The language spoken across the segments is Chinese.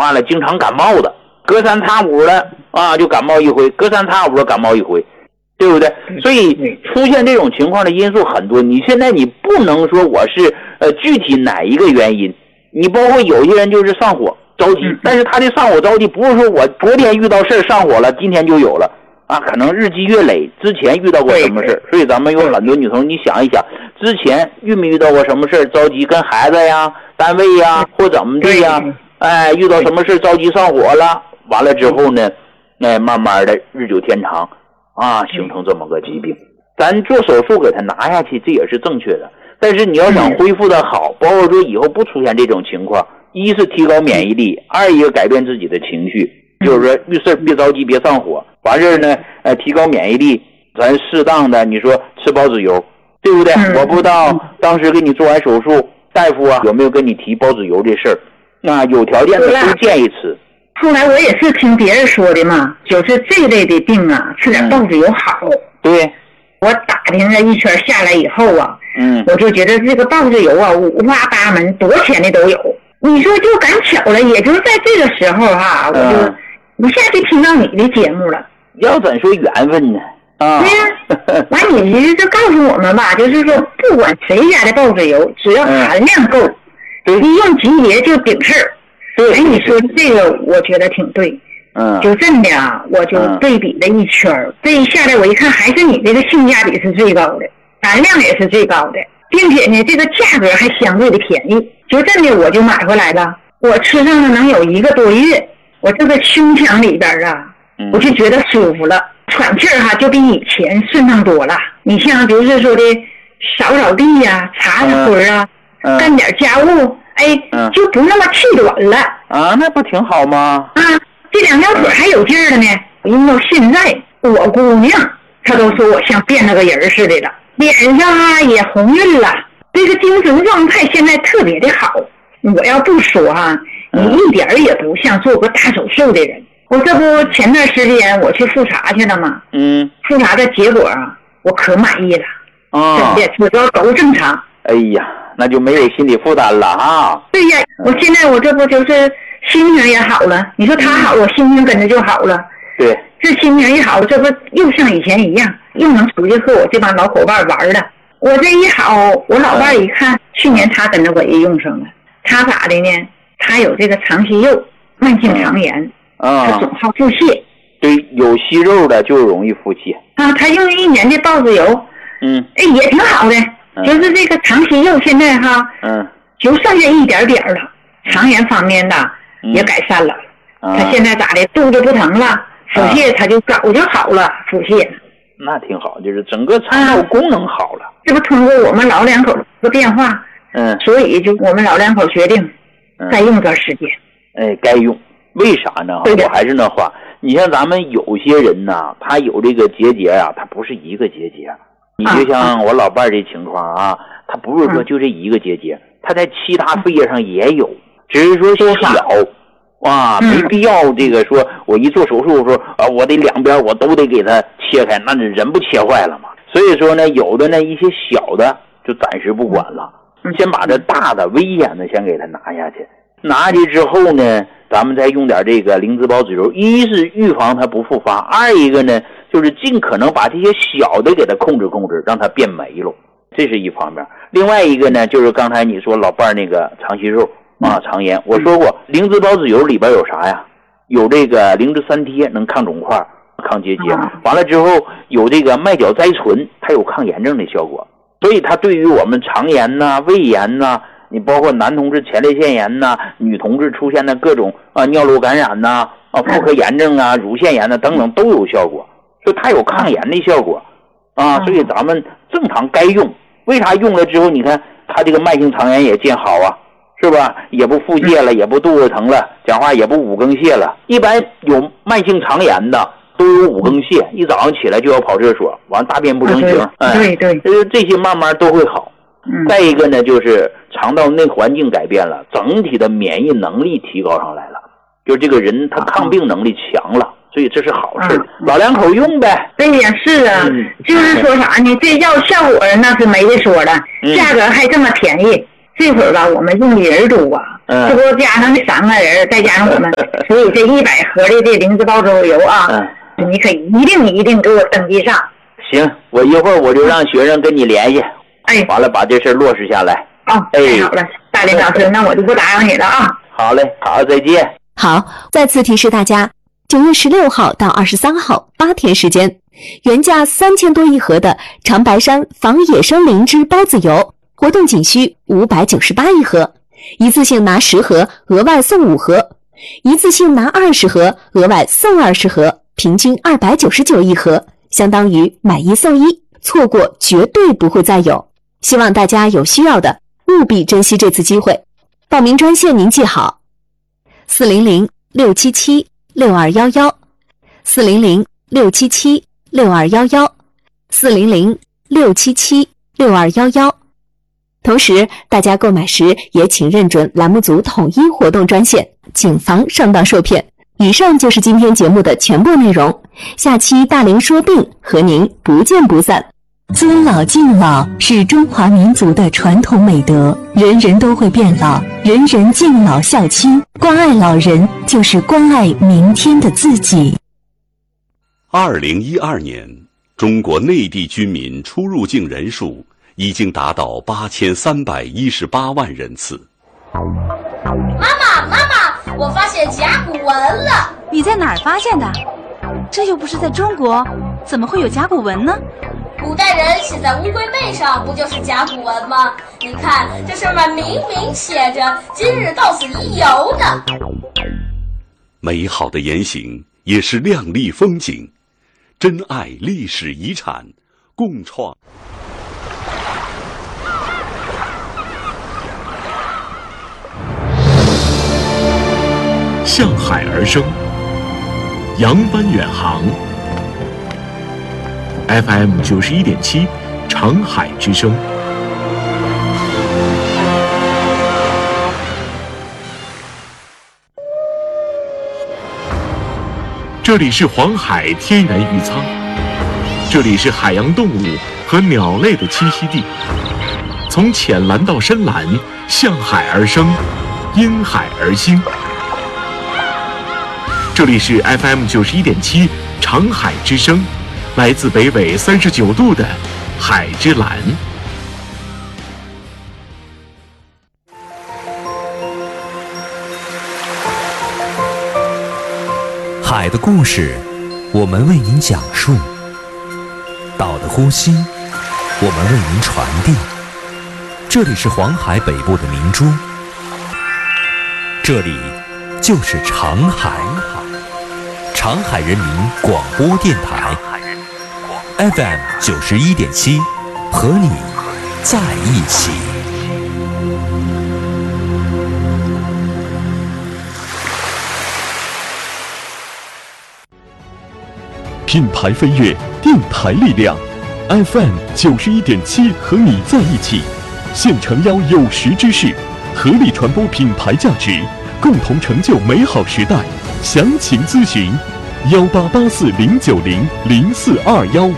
话了，经常感冒的，隔三差五的啊就感冒一回，隔三差五的感冒一回，对不对？所以出现这种情况的因素很多，你现在你不能说我是具体哪一个原因，你包括有些人就是上火着急，但是他的上火着急不是说我昨天遇到事儿上火了，今天就有了啊，可能日积月累，之前遇到过什么事儿，所以咱们有很多女同志，你想一想，之前遇没遇到过什么事儿着急，跟孩子呀、单位呀或怎么的呀，哎，遇到什么事着急上火了，完了之后呢，慢慢的日久天长啊，形成这么个疾病。咱做手术给他拿下去，这也是正确的。但是你要想恢复的好，包括说以后不出现这种情况，一是提高免疫力，二一个改变自己的情绪，就是说遇事别着急，别上火。完事呢，提高免疫力，咱适当的你说吃包子油，对不对？我不知道当时给你做完手术，大夫啊有没有跟你提包子油这事儿？那有条件的都建议吃。 后来我也是听别人说的嘛，就是这类的病啊，吃点包子油好。 对。 我打听了一圈下来以后啊，我就觉得这个包子油啊，五花八门，多少钱的都有。你说就赶巧了，也就在这个时候哈，我就一下就听到你的节目了。 要怎说缘分呢？啊， 对呀，完你就告诉我们吧，就是说不管谁家的包子油，只要含量够，一用级别就顶事儿。哎，你说这个我觉得挺对。就真的啊，我就对比了一圈，这一下来我一看，还是你这个性价比是最高的，含量也是最高的，并且呢，这个价格还相对的便宜。就真的我就买回来了，我吃上了能有1个多月，我这个胸腔里边啊，我就觉得舒服了，喘气儿哈就比以前顺畅多了。你像比如说的扫扫地呀、擦擦灰啊，干点家务，哎，就不那么气短了啊，那不挺好吗？ 啊。这2条腿还有劲儿了呢，因为现在我姑娘她都说我像变了个人似的了，脸上啊也红润了，这个精神状态现在特别的好。我要不说哈，你一点也不像做过大手术的人。我这不前段时间我去复查去了吗？复查的结果啊，我可满意了啊，真的指标都正常。 哎呀，那就没有心理负担了啊。 对呀，我现在我这不就是心情也好了，你说他好，我心情跟着就好了。 对， 这心情一好，这不又像以前一样，又能出去和我这帮老伙伴玩了。我这一好，我老伴一看，去年他跟着我也用上了。他咋的呢？他有这个肠息肉、慢性肠炎，他总好腹泻。 对，有息肉的就容易腹泻啊。他用1年的包子油，哎，也挺好的。就是这个肠息肉现在哈，就剩下一点点了。肠炎方面的也改善了，他现在咋的，肚子不疼了，腹泻他就早就好了，腹泻。 那挺好，就是整个肠道功能好了。 这不通过我们老两口的变化，所以就我们老两口决定再用段时间。 哎，该用，为啥呢？我还是那话，你像咱们有些人呢，他有这个结节啊，他不是一个结节。你就像我老伴这情况啊，他不是说就这一个结节，他在其他肺叶上也有，只是说小啊，没必要这个说我一做手术说我得两边我都得给他切开，那人不切坏了吗？所以说呢，有的呢一些小的就暂时不管了，先把这大的危险的先给他拿下去，拿下去之后呢，咱们再用点这个灵芝孢子油，一是预防它不复发，二一个呢就是尽可能把这些小的给它控制控制，让它变没了，这是一方面。另外一个呢，就是刚才你说老伴那个肠息肉啊、肠炎，我说过灵芝孢子油里边有啥呀？有这个灵芝3贴，能抗肿块、抗结节，完了之后有这个麦角甾醇，它有抗炎症的效果，所以它对于我们肠炎呐、胃炎呐，你包括男同志前列腺炎呐、女同志出现的各种尿路感染呐、妇科炎症啊、乳腺炎呐等等都有效果，所以它有抗炎的效果啊，所以咱们正常该用。为啥用了之后你看它这个慢性肠炎也见好啊，是吧？也不腹泻了，也不肚子疼了，讲话也不五更泻了。一般有慢性肠炎的都有五更泻，一早上起来就要跑厕所，完大便不成形，对，这些慢慢都会好。再一个呢，就是肠道内环境改变了，整体的免疫能力提高上来了，就这个人他抗病能力强了，所以这是好事。老两口用呗。 对呀，是啊，就是说啥呢？这药效果那是没得说了，价格还这么便宜。这会儿吧，我们用的人多啊， 这不加上那3个人，再加上我们，所以这100盒的这灵芝爆粥油啊，你可一定给我登记上。 行，我一会儿我就让学生跟你联系，完了把这事落实下来。 太好了，大林老师，那我就不打扰你了啊。 好嘞，好，再见。 好，再次提示大家，9月16号到23号8天时间，原价3000多一盒的长白山防野生灵芝孢子油，活动仅需598一盒，一次性拿10盒，额外送5盒；一次性拿20盒，额外送20盒，平均299一盒，相当于买1送1，错过绝对不会再有。希望大家有需要的务必珍惜这次机会。报名专线您记好：400-677-6211 400-677-6211 400-677-6211。同时，大家购买时也请认准栏目组统一活动专线，谨防上当受骗。以上就是今天节目的全部内容，下期大林说病和您不见不散。尊老敬老是中华民族的传统美德，人人都会变老，人人敬老孝亲，关爱老人就是关爱明天的自己。 2012年，中国内地居民出入境人数已经达到8318万人次。 妈妈，我发现甲骨文了。 你在哪儿发现的？这又不是在中国，怎么会有甲骨文呢？ 古代人写在乌龟背上，不就是甲骨文吗？你看，这上面明明写着“今日到此一游”呢。 美好的言行也是亮丽风景，珍爱历史遗产，共创。 向海而生，扬帆远航。FM 91.7，长海之声。这里是黄海天然渔仓，这里是海洋动物和鸟类的栖息地。从浅蓝到深蓝，向海而生，因海而兴。这里是 FM 91.7，长海之声。来自北纬39度的海之蓝。 海的故事，我们为您讲述；岛的呼吸，我们为您传递。这里是黄海北部的明珠，这里就是长海，长海人民广播电台。FM 91.7，和你在一起。 品牌飞跃，电台力量。FM 91.7，和你在一起。现诚邀有识之士，合力传播品牌价值，共同成就美好时代。详情咨询188409000421。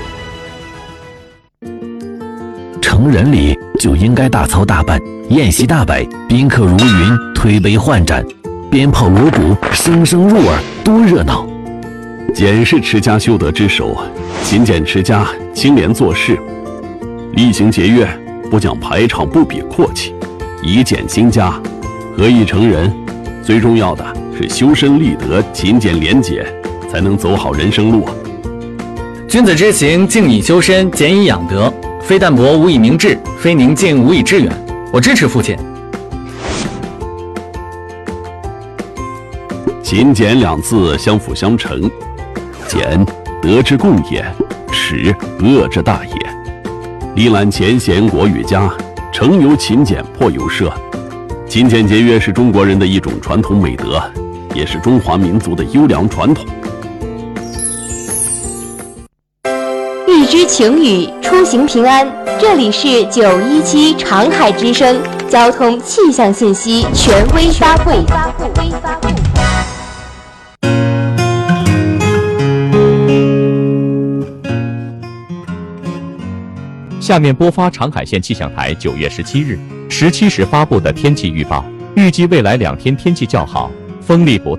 成人礼就应该大操大办，宴席大摆，宾客如云，推杯换盏，鞭炮锣鼓声声入耳，多热闹！ 俭是持家修德之首，勤俭持家，清廉做事，厉行节约，不讲排场，不比阔气，以俭兴家，合意成人。最重要的是修身立德，勤俭廉洁，才能走好人生路。 君子之行，静以修身，俭以养德。非淡泊无以明志，非宁静无以致远。我支持父亲。 勤俭两字相辅相成，俭德之共也，耻恶之大也。历览前贤国与家，成由勤俭，破由奢。勤俭节约是中国人的一种传统美德，也是中华民族的优良传统。 预知晴雨，出行平安。这里是917长海之声交通气象信息权威发布。 下面播发长海县气象台9月17日17时发布的天气预报。 预计未来2天天气较好，风力不大。